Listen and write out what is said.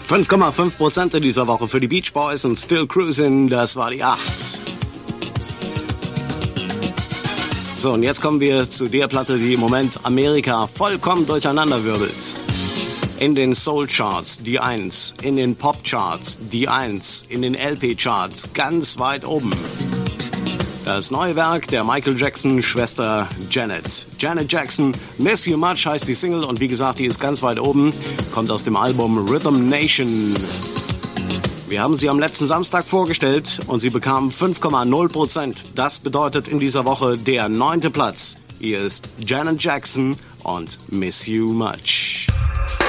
5,5% in dieser Woche für die Beach Boys und Still Cruisin', das war die 8. So, und jetzt kommen wir zu der Platte, die im Moment Amerika vollkommen durcheinanderwirbelt. In den Soul Charts die 1, in den Pop Charts die 1, in den LP Charts ganz weit oben. Das neue Werk der Michael Jackson Schwester Janet. Janet Jackson, Miss You Much heißt die Single und wie gesagt, die ist ganz weit oben, kommt aus dem Album Rhythm Nation. Wir haben sie am letzten Samstag vorgestellt und sie bekamen 5,0%. Das bedeutet in dieser Woche der 9. Platz. Hier ist Janet Jackson und Miss You Much.